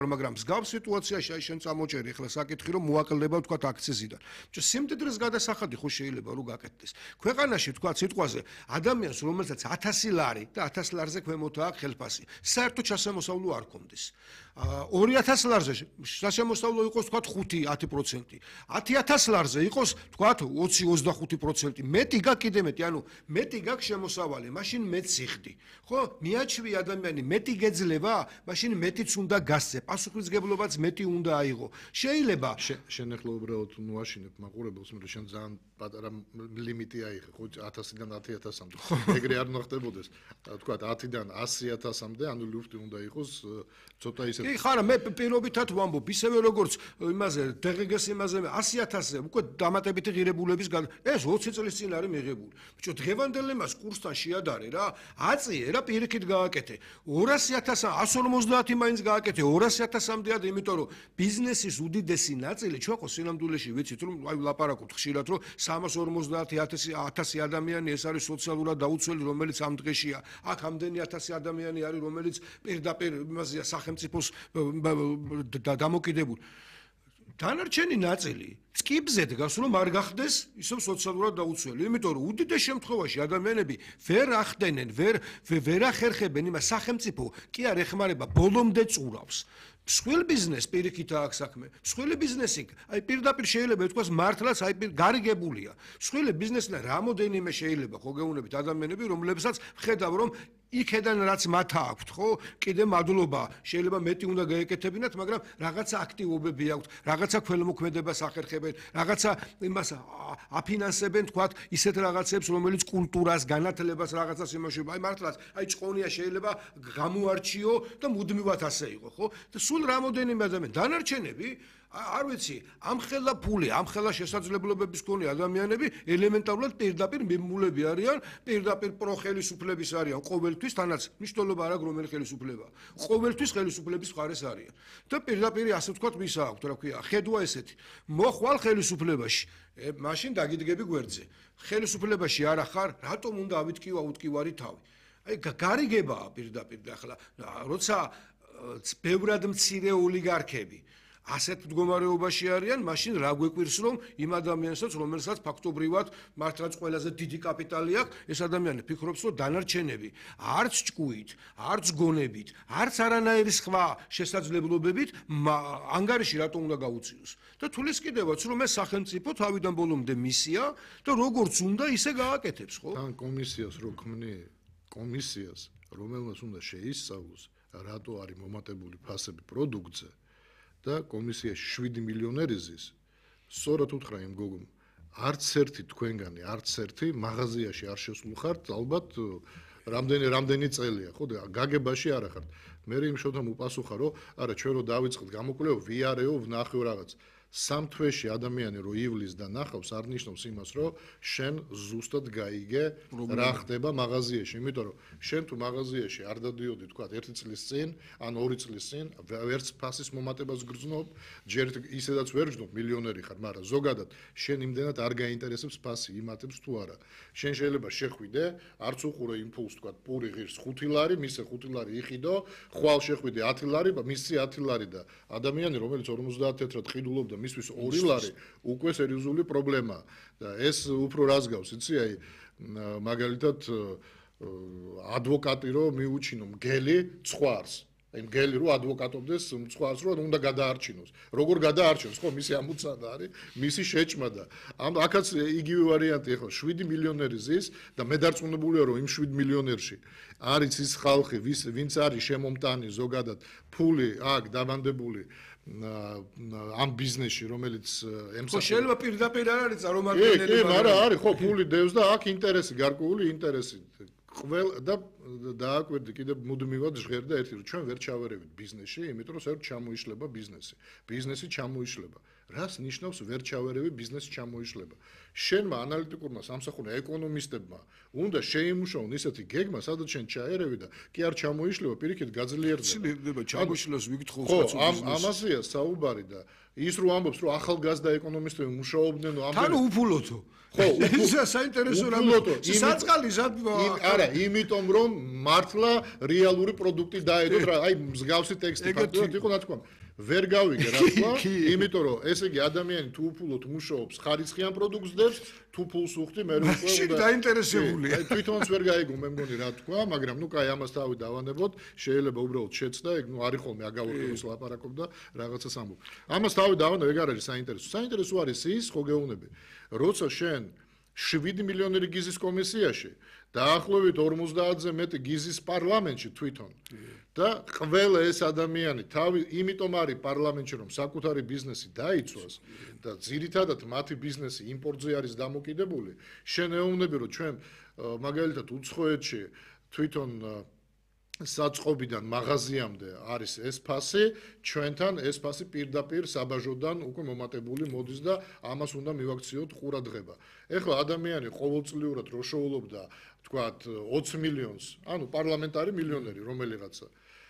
მაგრამ მსგავს სიტუაციაში აი შენ წამოჭერი ახლა საკითხი რომ მოაკლდება თქვა აქციზიდან. სიმდიდრეს გადასახადი ხო შეიძლება რომ გაკეთდეს. ქვეყანაში თქვა სიტყვაზე ადამიანს რომელსაც 1000 ლარი და 1000 ლარზე ქვემოთ აქვს ხელფასი, საერთოდ ჩასამოსავლო არ კონდეს. 2000 ლარზე სასამოსავლო იყოს თქვა 5-10%. 10000 ლარზე იყოს თქვა 20-25%. მეტი გაქვს კიდე მეტი, ანუ მეტი გაქვს შემოსავალი, მაშინ მეც სიხდი. ხო, მიაჩვი ადამიანი მეტი გეძლება, მაშინ მეტიც უნდა გასცე. პასუხისმგებლობაც მეტი უნდა აიღო. შეიძლება შენ ახლა უბრალოდ მოაშინებ მაყურებელს, მაგრამ შენ ძალიან პატარა ლიმიტი აიღე, ხო 1000-დან 10000-მდე. ეგრე არ უნდა ხდებოდეს. თქვა 10-დან 100000-მდე, ანუ ლუფტი უნდა იყოს ცოტა ისე. კი, ხარა მე პირობითად ვამბობ, ისევე როგორც იმაზე დღგ-ს იმაზე 100000-ზე უკვე დამატებითი ღირებულების ეს 20 წლის წინ არის მიღებული. ბიჭო, დღევანდელ იმას კურსთან შეადარე რა, აწიე რა პირიქით გააკეთე. 200000 150 მაინც გააკეთე 200000-მდე, იმიტომ რომ ბიზნესის უდიდესი ნაწილი ჩვენ ხო სინამდვილეში ვიცით რომ აი ლაპარაკობთ ხშირად რომ 350.000 ადამიანი ეს არის სოციალურად დაუცველი, რომელიც ამ დღეშია. აქ ამდენი 1000 ადამიანი არის, რომელიც პირდაპირ იმაზეა სახელმწიფოს დამოკიდებული. დანარჩენი ნაწილი წკიბზე დგას რომ არ გახდეს ისევ სოციალურად დაუცველი, იმიტომ რომ უდიდეს შემთხვევაში ადამიანები ვერ ახდენენ, ვერ ახერხებენ იმას, სახელმწიფო კი არ ეხმარება, ბოლომდე წურავს. მსხვილ ბიზნეს პირიქით აქვს საქმე. მსხვილი ბიზნესი აი პირდაპირ შეიძლება ითქვას მართლაც აი გარიგებულია. მსხვილი ბიზნესთან რამოდენიმე შეიძლება ხო გეუბნებით ადამიანები, რომლებსაც ხედავ რომ იქედან რაც მათ აქვთ, ხო? კიდე მადლობა, შეიძლება მეტი უნდა გაეკეთებინათ, მაგრამ რაღაცა აქტივობები აქვთ, რაღაცა ქველმოქმედებას ახერხებენ, რაღაცა იმას აფინანსებენ, თქვათ, ისეთ რაღაცებს, რომელიც კულტურას, განათლებას რაღაცას იმაშება. აი მართლაც, აი ჭყონია შეიძლება გამოარჩიო და მუდმივად ასე იყო, ხო? და სულ რამოდენიმე ადამიანი დანარჩენები არ ვიცი, ამხელა ფული, ამხელა შესაძლებლობების მქონე ადამიანები ელემენტარულად პირდაპირ მიმულები არიან, პირდაპირ პროხელისუფლების არიან ყოველთვის, თანაც მნიშვნელობა არ აქვს რომელი ხელისუფლება. ყოველთვის ხელისუფლების მხარეს არიან. და პირდაპირ ასე ვთქვათ, ვისა აქვთ, რა ქვია, ხედვა ესეთი. მოხვალ ხელისუფლებაში, მაშინ დაგიდგები გვერდზე. ხელისუფლებაში არ ახარ, რატომ უნდა ავიტკიო აუტკივარი თავი? აი გარიგებაა პირდაპირ და ახლა როცა ბევრად მცირე ოლიგარქები ასეთ მდგომარეობაში არიან, მაშინ რა გვეკვირს რომ იმ ადამიანსაც, რომელსაც ფაქტობრივად მართლაც ყველაზე დიდი კაპიტალი აქვს, ეს ადამიანი ფიქრობს, რომ დანარჩენები არც ჭკუით, არც გონებით, არც არანაირი სხვა შესაძლებლობებით ანგარიში რატომ უნდა გაუწიოს. და თulis კიდევაც რომ ეს სახელმწიფო თავიდან ბოლომდე მისია და როგორც უნდა ისე გააკეთებს, ხო? თან კომისიას რო ქმნი, კომისიას, რომელმაც უნდა შეისწავლოს, რატო არის მომატებული ფასები პროდუქტზე. და კომისიაში 7 მილიონერი ზის, სწორად უთხრა იმ გოგომ, არც ერთი თქვენგანი, არც ერთი მაღაზიაში არ შესულხართ, ალბათ რამდენი წელია, ხო და გაგებაში არ ახართ. მე იმ შოთამ უპასუხა, რომ არა, ჩვენ რო დავიწყეთ გამოკვლევა, ვიარეო, ვნახევ რაღაც. 3 თვეში ადამიანი რო ივლის და ნახავს, არ ნიშნავს იმას, რომ შენ ზუსტად გაიგე რა ხდება მაღაზიაში, იმიტომ რომ შენ თუ მაღაზიაში არ დადიოდი, თქვა 1 წლის წინ, ან 2 წლის წინ, ვერც ფასის მომატებას გრძნობ, ჯერ ისედაც ვერ გრძნობ, მილიონერი ხარ, მაგრამ ზოგადად შენ იმდენად არ გაინტერესებს ფასი, იმატებს თუ არა. შენ შეიძლება შეხვიდე, არც უყურე იმპულს, თქვა პური ღირს 5 ლარი, მისე 5 ლარი იყიდო, ხვალ შეხვიდე 10 ლარი, მისცი 10 ლარი და ადამიანი, რომელიც 50 თეთრად ყიდულობდა მისთვის 2 ლარი უკვე სერიოზული პრობლემაა და ეს უფრო რას გავს, იცი, აი მაგალითად ადვოკატი რო მიუჩინო მგელი ცხვარს, აი მგელი რო ადვოკატობდეს ცხვარს რო უნდა გადაარჩინოს. როგორ გადაარჩინოს, ხო, მისი ამოცანა არის, მისი შეჭმა და აქაც იგივე ვარიანტი ახლა 7 მილიონერი ზის და მე დარწმუნებულია რომ იმ 7 მილიონერში არის ის ხალხი, ვინც არის შემომტანი ზოგადად ფული აქ დავანდებული ამ ბიზნესში, რომელიც ხო შეიძლება პირდაპირ არ არის წარმომადგენელი, მაგრამ არის ხო ფული დევს და აქ ინტერესი, გარკვეული ინტერესი. ყველა და დააკვირდი კიდე მუდმივად ჟღერდა ერთი, რომ ჩვენ ვერ ჩავერევით ბიზნესში, იმიტომ რომ საერთოდ ჩამოიშლება ბიზნესი. ბიზნესი ჩამოიშლება. რას ნიშნავს ვერ ჩავერევი ბიზნესი ჩამოიშლება? შენმა ანალიტიკურმა სამსახურმა ეკონომისტებმა უნდა შეიმუშაონ ისეთი გეგმა, სადაც შენ ჩაერევი და კი არ ჩამოიშლება, პირიქით გაძლიერდება. ჩამოიშლას ვიკითხავს კაცო ბიზნესი. ამაზეა საუბარი და ის რო ამბობს, რომ ახალგაზრდა ეკონომისტები მუშაობდნენ, თან უფულოთო. ხო, ისა საინტერესო რამე. საწყალი ზად არა, იმიტომ რომ მართლა რეალური პროდუქტი დაედოთ რა, აი მსგავსი ტექსტი ფაქტობრივად იყო რა თქმა უნდა. ვერ გავიგე რა თქმა, იმიტომ რომ ესე იგი ადამიანი თუ უფულოდ მუშაობს, ხარისხიან პროდუქტს დებს, თუ ფულს უხდი, მე რო შენ დაინტერესებულია. აი თვითონაც ვერ გაიგო მე მგონი რა თქვა, მაგრამ ნუ კაი ამას თავი დავანებოთ, შეიძლება უბრალოდ შეცდა, ეგ ნუ არის ხოლმე აგავორკოს ლაპარაკობ და რაღაცას ამბობ. ამას თავი დავანებ, ეგ არ არის საინტერესო. საინტერესო არის ის, ხო გეუბნები, როცა შენ 7 მილიონერი გიზის კომისიაში დაახლოებით 50-ზე მეტი გიზის პარლამენტში თვითონ და ყველა ეს ადამიანი თავი იმიტომ არის პარლამენტში რომ საკუთარი ბიზნესი დაიცვას და ძირითადად მათი ბიზნესი იმპორტზე არის დამოკიდებული შენ ეუბნები რომ ჩვენ მაგალითად უცხოეთში თვითონ საწყობიდან მაღაზიამდე არის ეს ფასი, ჩვენთან ეს ფასი პირდაპირ საბაჟოდან უკვე მომატებული მოდის და ამას უნდა მივაქციოთ ყურადღება. ეხლა ადამიანი ყოველწლიურად რო შეულობდა, თქვათ 20 მილიონს, ანუ პარლამენტარი მილიონერი, რომელიღაცა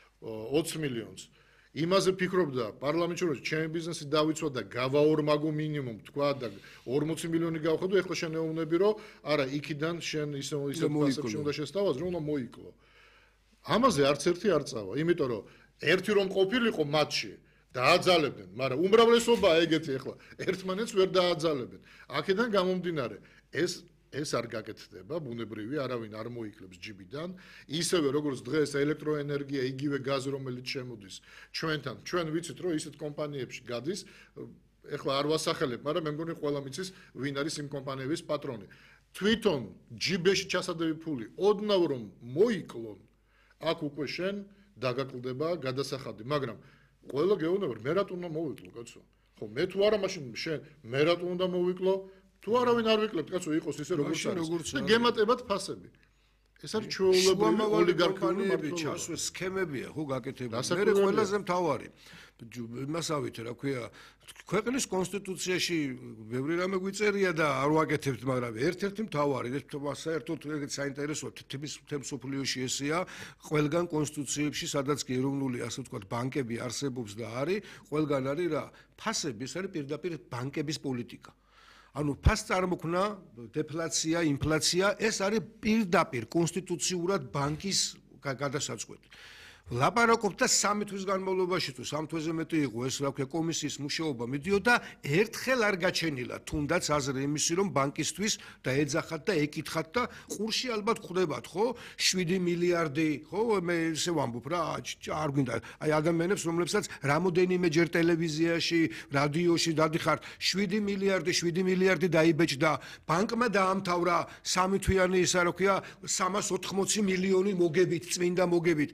20 მილიონს იმაზე ფიქრობდა პარლამენტში რომ ჩემი ბიზნესი დავიცვა და გავაორმაგო მინიმუმ თქვა და 40 მილიონი გავხდო, ეხლა შენ ეუბნები რომ არა, იქიდან შენ ისე ფასებში უნდა შესთავაზო, რომ უნდა მოიკლო. ამაზე არც ერთი არ წავა, იმიტომ რომ ერთი რომ ყოფილიყო მათში დააძალებდნენ, მაგრამ უმრავლესობა ეგეთი ახლა ერთმანეთს ვერ დააძალებენ. აქედან გამომდინარე, ეს არ გაკეთდება, ბუნებრივი, არავინ არ მოიკლებს ჯიბიდან, ისევე როგორც დღეს ელექტროენერგია, იგივე გაზი, რომელიც შემოდის ჩვენთან, ჩვენ ვიცით, რომ ისეთ კომპანიებში გადის, ახლა არ ვასახელებ, მაგრამ მე მგონი ყველა მიცის, ვინ არის იმ კომპანიების პატრონი. თვითონ ჯიბეში ჩასადები ფული, ოდნავ რომ მოიკლონ აქ უკვე შენ დაგაკლდება გადასახადი, მაგრამ ყველა გეუბნება, მე რატო უნდა მოვიკლო, კაცო? ხო, მე თუ არა მაშინ შენ მე რატო უნდა მოვიკლო? თუ არავინ არ ვიკლებთ, კაცო, იყოს ისე როგორც არის. და გემატებათ ფასები. ეს არის ჩვეულებრივი ოლიგარქიული ჩასვეს სქემებია, ხო, გაკეთებული. მე ყველაზე მთავარი მასავით, რა ქვია, ქვეყნის კონსტიტუციაში ბევრი რამე გვიწერია და არ ვაკეთებთ, მაგრამ ერთ-ერთი მთავარი, ეს საერთოდ ეგეც საინტერესოა, თითქმის მთელ მსოფლიოში ესეა, ყველგან კონსტიტუციებში, სადაც კი ეროვნული, ასე ვთქვათ, ბანკები არსებობს და არის, ყველგან არის რა, ფასები, ეს არის პირდაპირ ბანკების პოლიტიკა. ანუ ფას წარმოქმნა, დეფლაცია, ინფლაცია, ეს არის პირდაპირ კონსტიტუციურად ბანკის გადასაწყვეტი. ლაპარაკობ და 3 თვის განმავლობაში თუ 3 თვეზე მეტი იყო ეს რა ქვია კომისიის მუშაობა მიდიოდა ერთხელ არ გაჩენილა თუნდაც აზრი იმისი რომ ბანკისთვის და ეძახათ და ეკითხათ და ყურში ალბათ ხვდებათ ხო 7 მილიარდი ხო მე ისე ვამბობ რა არ გვინდა აი ადამიანებს რომლებსაც რამოდენიმე ჯერ ტელევიზიაში რადიოში დადიხარ 7 მილიარდი დაიბეჭდა ბანკმა დაამთავრა 3 თვიანი ისა რა ქვია 380 მილიონი მოგებით წმინდა მოგებით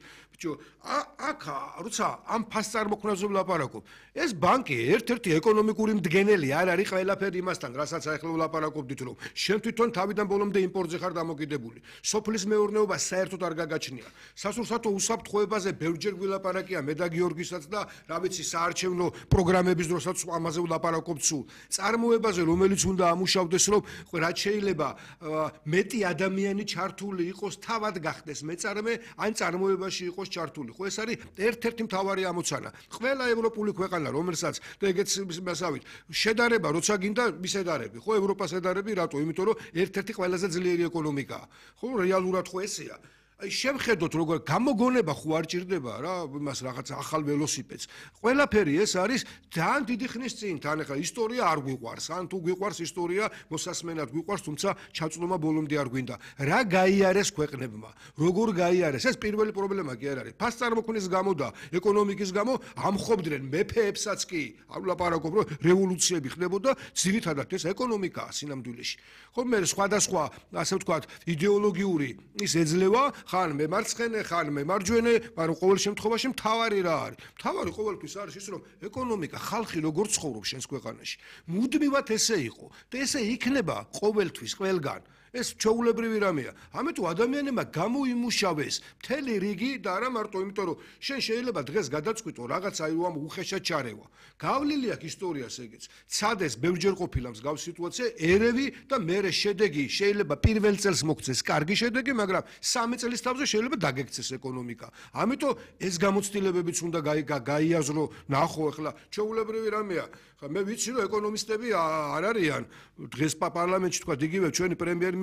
აქა, როცა ამ ფასს წარმოქმნაზე ვლაპარაკობ, ეს ბანკი ერთ-ერთი ეკონომიკური მდგენელი არ არის ყველაფერი იმასთან, რასაც ახლა ვლაპარაკობდით, რომ შენ თვითონ თავიდან ბოლომდე იმპორტზე ხარ დამოკიდებული. სოფლის მეურნეობა საერთოდ არ გაგაჩნია. სასურსათო უსაფრთხოებაზე ბევრჯერ ვილაპარაკია მე და გიორგისაც და რა ვიცი საარჩევნო პროგრამების დროსაც ამაზე ვლაპარაკობთ სულ. წარმოებაზე რომელიც უნდა ამუშავდეს, რომ რაც შეიძლება მეტი ადამიანი ჩართული იყოს, თავად გახდეს მეწარმე, ან წარმოებაში იყოს ჩართული. ხო ეს არის ერთ-ერთი მთავარი ამოცანა. ყველა ევროპული ქვეყანა, რომელსაც და ეგეც მასავით, შედარება როცა გინდა მისედარები, ხო ევროპას ედარები, რატო? იმიტომ რომ ერთ-ერთი ყველაზე ძლიერი ეკონომიკაა. ხო რეალურად ხო ესეა. აი შევხედოთ როგორ გამოგონება ხო არ ჭირდება რა იმას რაღაც ახალ ველოსიპედს. ყველაფერი ეს არის ძალიან დიდი ხნის წინ, თან ახლა ისტორია არ გვიყვარს, ან თუ გვიყვარს ისტორია, მოსასმენად გვიყვარს, თუმცა ჩაწვდომა ბოლომდე არ გვინდა. რა გაიარეს ქვეყნებმა? როგორ გაიარეს? ეს პირველი პრობლემა კი არ არის. ფას წარმოქმნის გამო და ეკონომიკის გამო ამხობდნენ მეფეებსაც კი. არ ვლაპარაკობ რომ რევოლუციები ხდებოდა, ძირითადად ეს ეკონომიკაა სინამდვილეში. ხო მე სხვადასხვა ასე ვთქვათ იდეოლოგიური ის ეძლევა ხან მე მარცხენე, ხან მე მარჯვენე, მაგრამ ყოველ შემთხვევაში მთავარი რა არის? მთავარი ყოველთვის არის ის, რომ ეკონომიკა, ხალხი როგორ ცხოვრობს შენს ქვეყანაში. მუდმივად ესე იყო და ესე იქნება ყოველთვის, ყველგან. ეს ჩვეულებრივი რამეა. ამიტომ ადამიანებმა გამოიმუშავეს მთელი რიგი და არა მარტო იმიტომ, რომ შენ შეიძლება დღეს გადაწყვიტო რაღაც აი ამ უხეშად ჩარევა. გავლილი აქვს ისტორიას ეგეც. ცადეს ბევრჯერ ყოფილა მსგავს სიტუაცია, ერევი და მერე შედეგი შეიძლება პირველ წელს მოგცეს კარგი შედეგი, მაგრამ 3 წელის თავზე შეიძლება დაგექცეს ეკონომიკა. ამიტომ ეს გამოცდილებებიც უნდა გაიაზრო, ნახო ახლა ჩვეულებრივი რამეა. მე ვიცი რომ ეკონომისტები არ არიან დღეს პარლამენტში თქვა იგივე ჩვენი პრემიერ-მინისტრი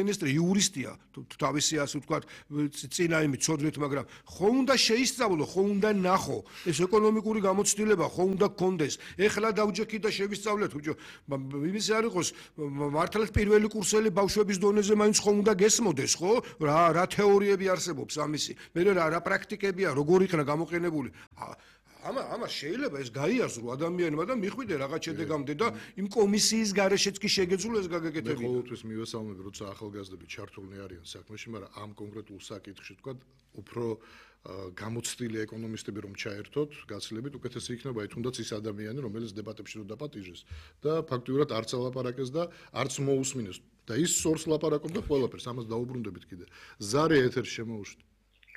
მინისტრი იურისტია, თავისი ასე ვთქვათ, წინა იმით ცოდვით, მაგრამ ხო უნდა შეისწავლო, ხო უნდა ნახო, ეს ეკონომიკური გამოცდილება ხო უნდა გქონდეს. ეხლა დავჯექი და შევისწავლეთ, ბიჭო, იმის არ იყოს, მართლაც პირველი კურსელი ბავშვების დონეზე მაინც ხო უნდა გესმოდეს, ხო? რა თეორიები არსებობს ამისი. მე რა პრაქტიკებია, როგორ იქნა გამოყენებული. ამას შეიძლება ეს გაიაზრო ადამიანმა და მიხვიდე რაღაც შედეგამდე და იმ კომისიის გარეშეც კი შეგეძლო ეს გაგეკეთებინა. მე ყოველთვის მივესალმები, როცა ახალგაზრდები ჩართულნი არიან საქმეში, მაგრამ ამ კონკრეტულ საკითხში თქვა უფრო გამოცდილი ეკონომისტები რომ ჩაერთოთ, გაცილებით უკეთესი იქნება თუნდაც ის ადამიანი, რომელიც დებატებში რო დაპატიჟეს და ფაქტიურად არც ალაპარაკეს და არც მოусმინეს და ის სორს ლაპარაკობდა ყველაფერს, ამას დაუბრუნდებით კიდე. ზარე ეთერში შემოუშვით.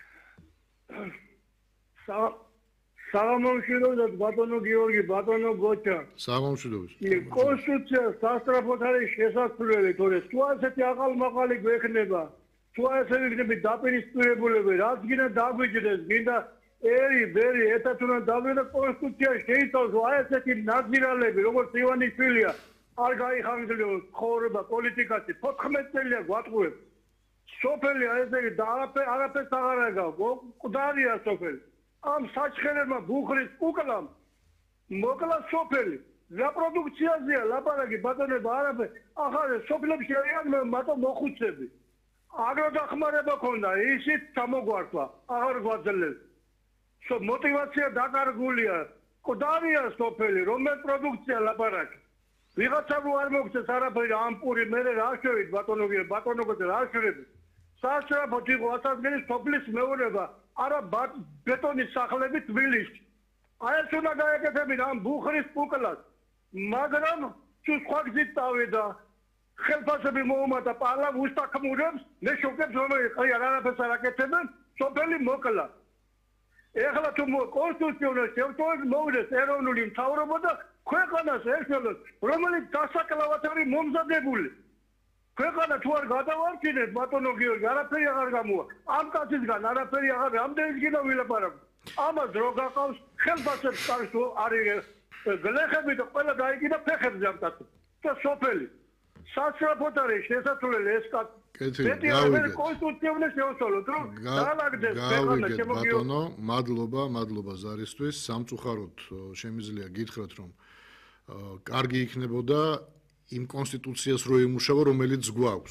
საღამომშვიდობთ ბატონო გიორგი, ბატონო გოჩა. საღამომშვიდობთ. კონსტიტუცია სასწრაფოდ არის შესაძლებელი, თორე თუ ასეთი აყალმაყალი გვექნება, თუ ასე ვიქნები დაპირისპირებულები, რაც გინდა დაგვიჯდეს, გინდა ერი, ბერი, ერთად უნდა დავიდე კონსტიტუცია შეიცვალოს, აი ესეთი ნადირალები, როგორც ივანიშვილია, არ გაიხანგრძლივ ცხოვრება პოლიტიკაში, 14 წელია გვატყუებს. სოფელი აი ესე და არაფერს აღარ აგავ, მკვდარია სოფელი. ამ საჩხერებმა ბუხრის უკლამ მოკლა სოფელი რა პროდუქციაზეა ლაპარაკი ბატონებო არაფერ ახალ სოფლებში არიან მარტო მოხუცები აგროდახმარება ქონდა ისიც ჩამოგვართვა აღარ გვაძლევს მოტივაცია დაკარგულია მკვდარია სოფელი რომელ პროდუქცია ლაპარაკი ვიღაცა რო არ მოგცეს არაფერი ამ პური მე რა შევით ბატონოგო რა შევით სასწრაფოდ იყო ასადგირის სოფლის მეურნეობა არა ბეტონის სახლები თბილისში. აი ეს უნდა გაეკეთებინა ამ ბუხრის პუკლას. მაგრამ თუ სხვა გზით დავიდა, ხელფასები მოუმატა პარლამ უსტაქმურებს, მე შევკებს რომელიც აი არაფერს არ აკეთებენ, სოფელი მოკლა. ეხლა თუ კონსტიტუციონალ შევტოვებს მოუდეს ეროვნული მთავრობა და ქვეყანას ერთადერთი რომელიც დასაკლავად არის მომზადებული. ქვეყანა თუ არ გადავარჩინეთ ბატონო გიორგი არაფერი აღარ გამოვა ამ კაცისგან არაფერი აღარ რამდენი გინდა ვილაპარაკო ამას რო გაყავს ხელფასებს კარგო არის გლეხები და ყველა დაიკიდა ფეხებზე ამ კაცს და სოფელი სასწრაფოდ არის შესაძლებელი ეს კაცი მეტი არის კონსტიტუცია უნდა შეუსწავლოთ რომ დაალაგდეს ქვეყანა შემოგიო ბატონო მადლობა ზარისთვის სამწუხაროდ შემიძლია გითხრათ რომ კარგი იქნებოდა იმ კონსტიტუციას რო იმუშავა, რომელიც გვაქვს.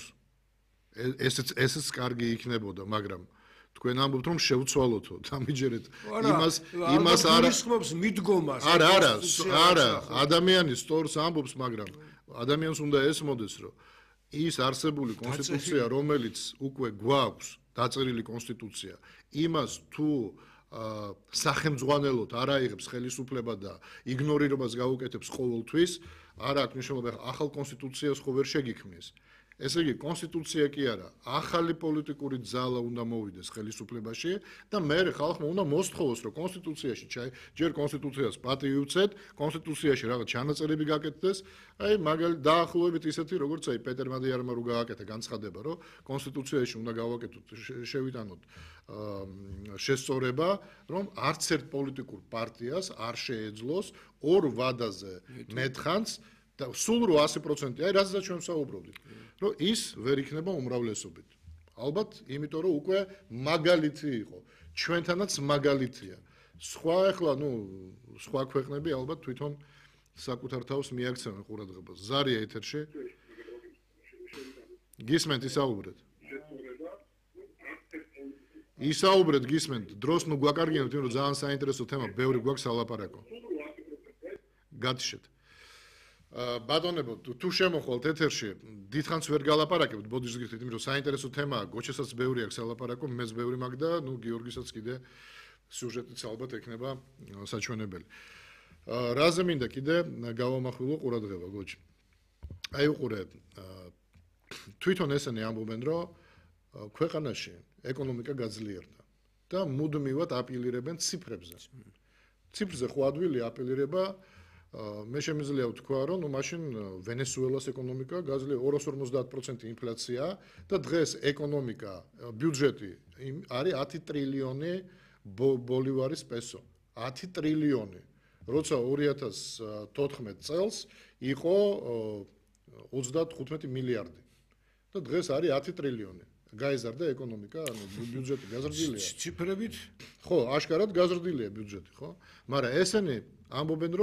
ესეც კარგი იქნებოდა, მაგრამ თქვენ ამბობთ რომ შევცვალოთო, დამიჯერეთ იმას არა ისხმობს მიდგომას. არა, ადამიანის სწორს ამბობს, მაგრამ ადამიანს უნდა ესმოდეს, რომ ის არსებული კონსტიტუცია, რომელიც უკვე გვაქვს, დაწერილი კონსტიტუცია, იმას თუ სახელმძღვანელოდ არ აიღებს ხელისუფლება და იგნორირებას გაუკეთებს ყოველთვის არა აქვს მნიშვნელობა ახალ კონსტიტუციას ხო ვერ შეგიქმნის ესე იგი კონსტიტუცია კი არა ახალი პოლიტიკური ძალა უნდა მოვიდეს ხელისუფლებაში და მე ხალხმა უნდა მოსთხოვოს რომ კონსტიტუციაში ჯერ კონსტიტუციას პატივი უცეთ კონსტიტუციაში რაღაც ჩანაწერები გაკეთდეს აი მაგალითად დაახლოებით ისეთი როგორც აი პეტერ მადიარმა რო გააკეთა განცხადება რომ კონსტიტუციაში უნდა გავაკეთოთ შევიტანოთ შესწორება რომ არც ერთ პოლიტიკურ პარტიას არ შეეძლოს ორ ვადაზე მეთხანს და სულ 100% აი რაზეც ჩვენ ვსაუბრობდით რომ ის ვერ იქნება უმრავლესობით ალბათ იმიტომ რომ უკვე მაგალითი იყო ჩვენთანაც მაგალითია სხვა ახლა სხვა ქვეყნები ალბათ თვითონ საკუთარ თავს მიაქცევენ ყურადღებას ზარია ეთერში გისმენთ ისაუბრეთ გისმენთ დროს გვაკარგინებთ იმიტომ რომ ძალიან საინტერესო თემა ბევრი გვაქვს ალაპარაკო გათიშეთ ბატონებო თუ შემოხვალთ ეთერში დიდხანს ვერ გალაპარაკებთ ბოდიშს გიხდით იმიტომ რომ საინტერესო თემაა გოჩასაც ბევრი აქვს ალაპარაკო მეც ბევრი მაგ და გიორგისაც კიდე სიუჟეტიც ალბათ ექნება საჩვენებელი რაზე მინდა კიდე გავამახვილო ყურადღება გოჩი აი უყურე თვითონ ესენი ამბობენ რომ ქვეყანაში ეკონომიკა გაძლიერდა და მუდმივად აპილირებენ ციფრებზე ციფრზე ხო ადვილი აპილირება მე შემიძლია ვთქვა რომ მაშინ ვენესუელას ეკონომიკა გაძლიერდა 250% ინფლაცია და დღეს ეკონომიკა ბიუჯეტი არის 10 ტრილიონი ბოლივარის პესო 10 ტრილიონი როცა 2014 წელს იყო 35 მილიარდი და დღეს არის 10 ტრილიონი. გაიზარდა ეკონომიკა, ანუ ბიუჯეტი გაზრდილია. ციფრებით ხო, აშკარად გაზრდილია ბიუჯეტი, ხო? მაგრამ ესენი ამბობენ, რომ